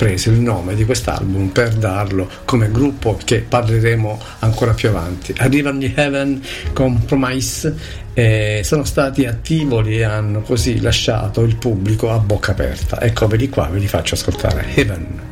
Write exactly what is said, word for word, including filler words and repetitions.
preso il nome di quest'album per darlo come gruppo, che parleremo ancora più avanti. Arrivano gli Heaven Compromise, e sono stati attivoli e hanno così lasciato il pubblico a bocca aperta. Eccoveli qua, ve li faccio ascoltare. Heaven.